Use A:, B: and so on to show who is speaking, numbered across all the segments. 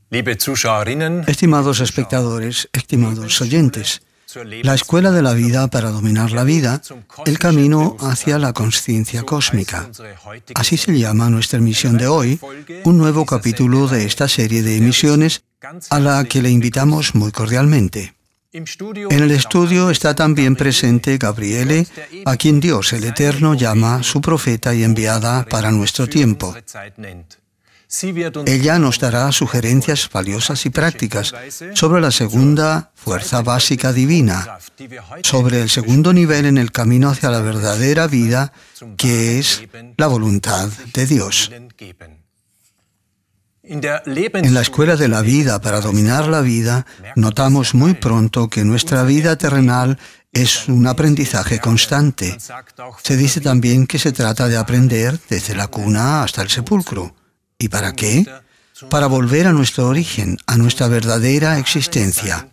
A: Estimados espectadores, estimados oyentes, la Escuela de la Vida para dominar la vida, el camino hacia la consciencia cósmica. Así se llama nuestra emisión de hoy, un nuevo capítulo de esta serie de emisiones a la que le invitamos muy cordialmente. En el estudio está también presente Gabriele, a quien Dios el Eterno llama su profeta y enviada para nuestro tiempo. Ella nos dará sugerencias valiosas y prácticas sobre la segunda fuerza básica divina, sobre el segundo nivel en el camino hacia la verdadera vida, que es la voluntad de Dios. En la Escuela de la Vida para dominar la vida, notamos muy pronto que nuestra vida terrenal es un aprendizaje constante. Se dice también que se trata de aprender desde la cuna hasta el sepulcro. ¿Y para qué? Para volver a nuestro origen, a nuestra verdadera existencia.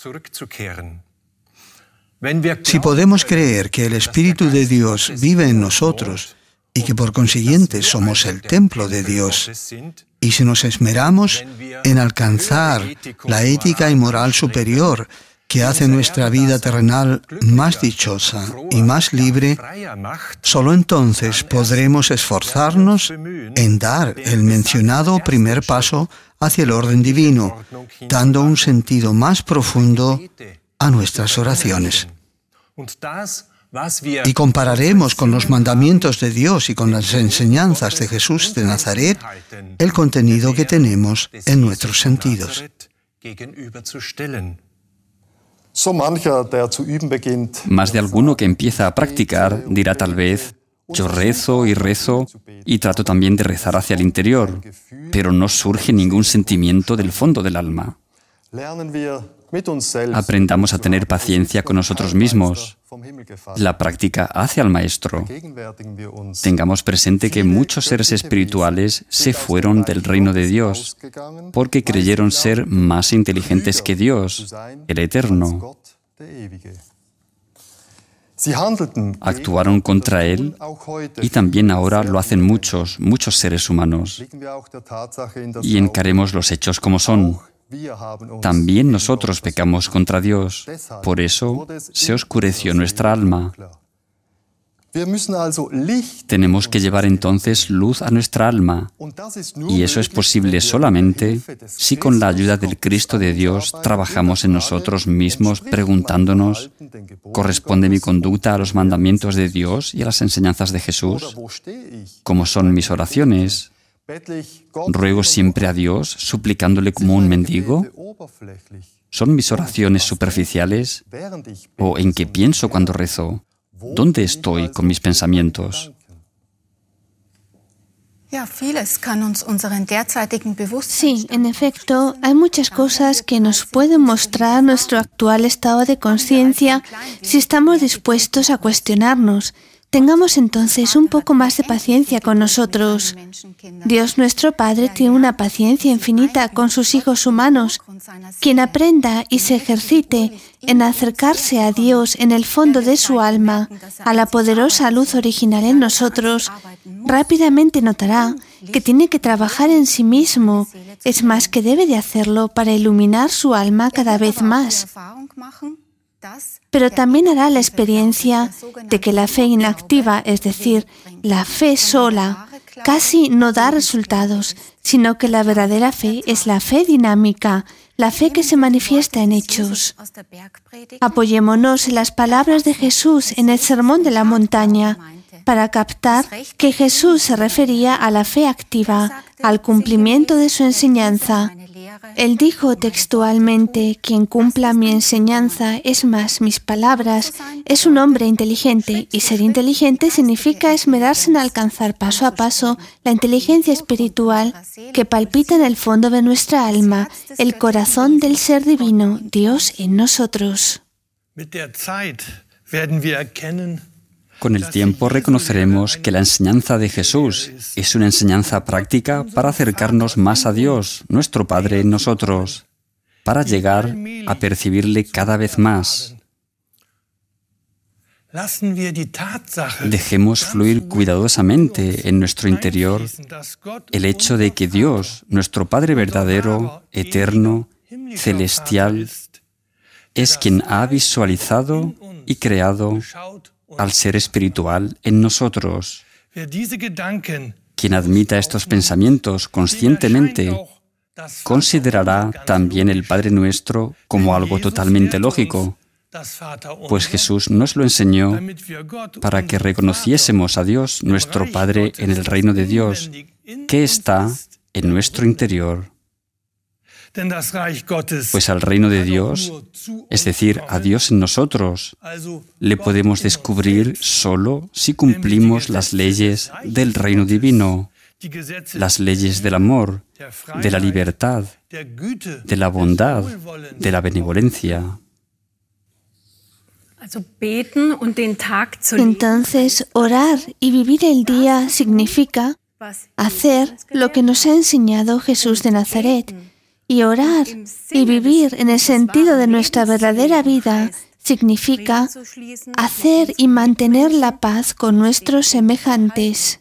A: Si podemos creer que el Espíritu de Dios vive en nosotros y que por consiguiente somos el templo de Dios, y si nos esmeramos en alcanzar la ética y moral superior que hace nuestra vida terrenal más dichosa y más libre, solo entonces podremos esforzarnos en dar el mencionado primer paso hacia el orden divino, dando un sentido más profundo a nuestras oraciones. Y compararemos con los mandamientos de Dios y con las enseñanzas de Jesús de Nazaret el contenido que tenemos en nuestros sentidos.
B: Más de alguno que empieza a practicar dirá tal vez: yo rezo y trato también de rezar hacia el interior, pero no surge ningún sentimiento del fondo del alma. Aprendamos a tener paciencia con nosotros mismos. La práctica hace al Maestro. Tengamos presente que muchos seres espirituales se fueron del reino de Dios porque creyeron ser más inteligentes que Dios, el Eterno. Actuaron contra Él y también ahora lo hacen muchos seres humanos. Y encaremos los hechos como son. También nosotros pecamos contra Dios, por eso se oscureció nuestra alma. Tenemos que llevar entonces luz a nuestra alma, y eso es posible solamente si con la ayuda del Cristo de Dios trabajamos en nosotros mismos preguntándonos: ¿corresponde mi conducta a los mandamientos de Dios y a las enseñanzas de Jesús? ¿Cómo son mis oraciones? ¿Ruego siempre a Dios, suplicándole como un mendigo? ¿Son mis oraciones superficiales? ¿O en qué pienso cuando rezo? ¿Dónde estoy con mis pensamientos?
C: Sí, en efecto, hay muchas cosas que nos pueden mostrar nuestro actual estado de conciencia si estamos dispuestos a cuestionarnos. Tengamos entonces un poco más de paciencia con nosotros. Dios nuestro Padre tiene una paciencia infinita con sus hijos humanos. Quien aprenda y se ejercite en acercarse a Dios en el fondo de su alma, a la poderosa luz original en nosotros, rápidamente notará que tiene que trabajar en sí mismo, es más, que debe de hacerlo para iluminar su alma cada vez más. Pero también hará la experiencia de que la fe inactiva, es decir, la fe sola, casi no da resultados, sino que la verdadera fe es la fe dinámica, la fe que se manifiesta en hechos. Apoyémonos en las palabras de Jesús en el Sermón de la Montaña para captar que Jesús se refería a la fe activa, al cumplimiento de su enseñanza. Él dijo textualmente: quien cumpla mi enseñanza, es más, mis palabras, es un hombre inteligente, y ser inteligente significa esmerarse en alcanzar paso a paso la inteligencia espiritual que palpita en el fondo de nuestra alma, el corazón del ser divino, Dios en nosotros.
B: Con el tiempo reconoceremos que la enseñanza de Jesús es una enseñanza práctica para acercarnos más a Dios, nuestro Padre en nosotros, para llegar a percibirle cada vez más. Dejemos fluir cuidadosamente en nuestro interior el hecho de que Dios, nuestro Padre verdadero, eterno, celestial, es quien ha visualizado y creado al ser espiritual en nosotros. Quien admita estos pensamientos conscientemente considerará también el Padre Nuestro como algo totalmente lógico, pues Jesús nos lo enseñó para que reconociésemos a Dios, nuestro Padre, en el reino de Dios, que está en nuestro interior. Pues al reino de Dios, es decir, a Dios en nosotros, le podemos descubrir solo si cumplimos las leyes del reino divino, las leyes del amor, de la libertad, de la bondad, de la benevolencia.
C: Entonces, orar y vivir el día significa hacer lo que nos ha enseñado Jesús de Nazaret. Y orar y vivir en el sentido de nuestra verdadera vida significa hacer y mantener la paz con nuestros semejantes.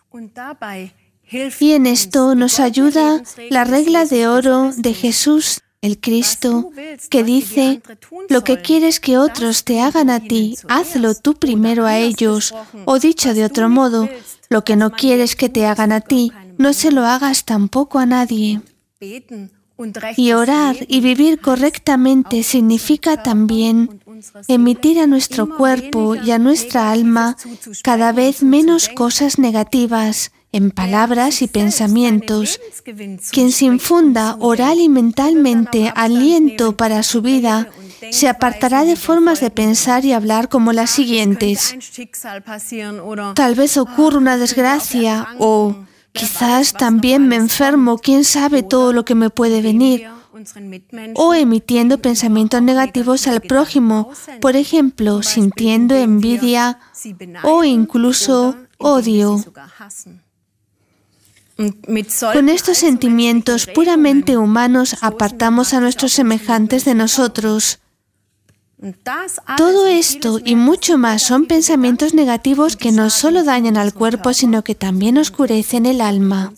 C: Y en esto nos ayuda la regla de oro de Jesús, el Cristo, que dice: lo que quieres que otros te hagan a ti, hazlo tú primero a ellos. O dicho de otro modo, lo que no quieres que te hagan a ti, no se lo hagas tampoco a nadie. Y orar y vivir correctamente significa también emitir a nuestro cuerpo y a nuestra alma cada vez menos cosas negativas en palabras y pensamientos. Quien se infunda oral y mentalmente aliento para su vida se apartará de formas de pensar y hablar como las siguientes: tal vez ocurra una desgracia, o quizás también me enfermo, quién sabe todo lo que me puede venir. O emitiendo pensamientos negativos al prójimo, por ejemplo, sintiendo envidia o incluso odio. Con estos sentimientos puramente humanos apartamos a nuestros semejantes de nosotros. Todo esto y mucho más son pensamientos negativos que no solo dañan al cuerpo, sino que también oscurecen el alma.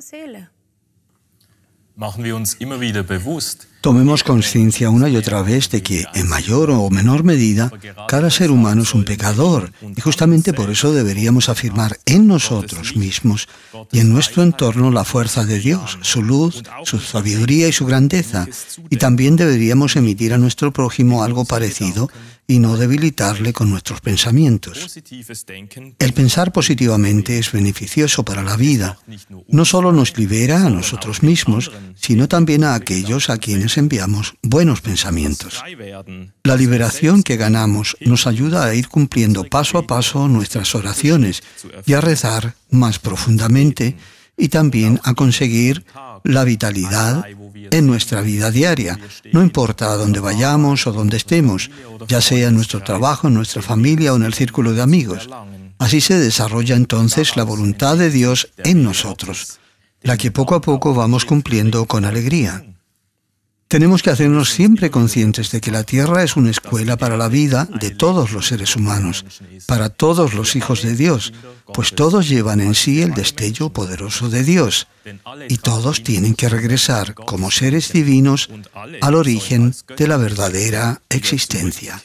A: Tomemos conciencia una y otra vez de que, en mayor o menor medida, cada ser humano es un pecador, y justamente por eso deberíamos afirmar en nosotros mismos y en nuestro entorno la fuerza de Dios, su luz, su sabiduría y su grandeza, y también deberíamos emitir a nuestro prójimo algo parecido y no debilitarle con nuestros pensamientos. El pensar positivamente es beneficioso para la vida. No solo nos libera a nosotros mismos, sino también a aquellos a quienes enviamos buenos pensamientos. La liberación que ganamos nos ayuda a ir cumpliendo paso a paso nuestras oraciones y a rezar más profundamente, y también a conseguir la vitalidad en nuestra vida diaria, no importa a dónde vayamos o dónde estemos, ya sea en nuestro trabajo, en nuestra familia o en el círculo de amigos. Así se desarrolla entonces la voluntad de Dios en nosotros, la que poco a poco vamos cumpliendo con alegría. Tenemos que hacernos siempre conscientes de que la Tierra es una escuela para la vida de todos los seres humanos, para todos los hijos de Dios, pues todos llevan en sí el destello poderoso de Dios, y todos tienen que regresar como seres divinos al origen de la verdadera existencia.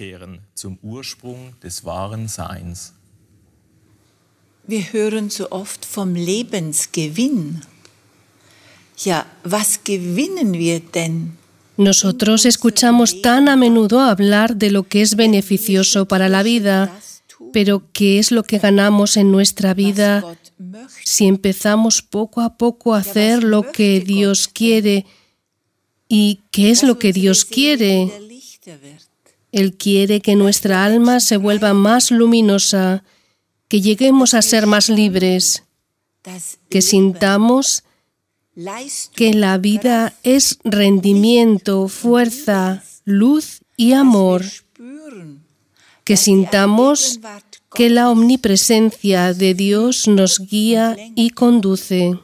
D: Wir hören so oft vom Lebensgewinn. Ja, was gewinnen wir denn?
E: Nosotros escuchamos tan a menudo hablar de lo que es beneficioso para la vida, pero ¿qué es lo que ganamos en nuestra vida si empezamos poco a poco a hacer lo que Dios quiere? ¿Y qué es lo que Dios quiere? Él quiere que nuestra alma se vuelva más luminosa, que lleguemos a ser más libres, que sintamos que la vida es rendimiento, fuerza, luz y amor, que sintamos que la omnipresencia de Dios nos guía y conduce.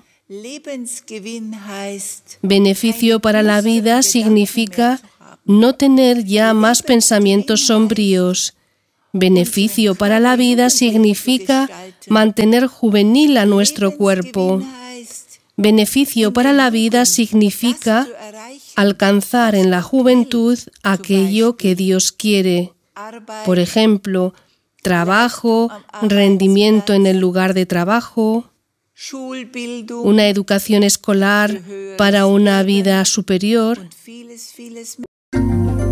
E: Beneficio para la vida significa no tener ya más pensamientos sombríos. Beneficio para la vida significa mantener juvenil a nuestro cuerpo. Beneficio para la vida significa alcanzar en la juventud aquello que Dios quiere. Por ejemplo, trabajo, rendimiento en el lugar de trabajo, una educación escolar para una vida superior